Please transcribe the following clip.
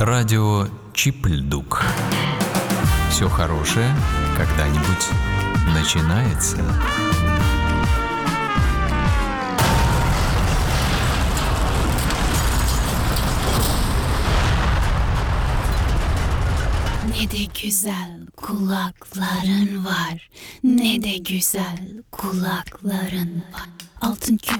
Радио Чипльдук. Все хорошее когда-нибудь начинается. Ne de güzel kulakların var. Ne de güzel kulakların var. Altın küp